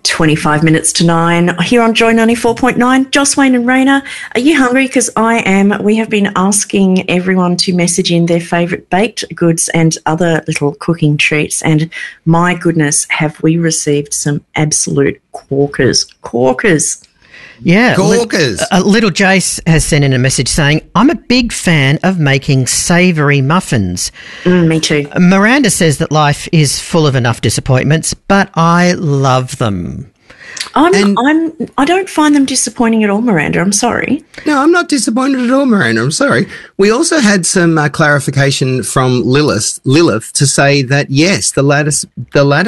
25 minutes to 9 here on Joy 94.9. Joss, Wayne and Raina, are you hungry? Because I am. We have been asking everyone to message in their favourite baked goods and other little cooking treats, and my goodness, have we received some absolute corkers. Corkers. Yeah. Corkers. Little Jace has sent in a message saying, I'm a big fan of making savoury muffins. Me too. Miranda says that life is full of enough disappointments, but I love them. I don't find them disappointing at all, Miranda. I'm sorry. No, I'm not disappointed at all, Miranda. I'm sorry. We also had some clarification from Lilith to say that, yes, the lattice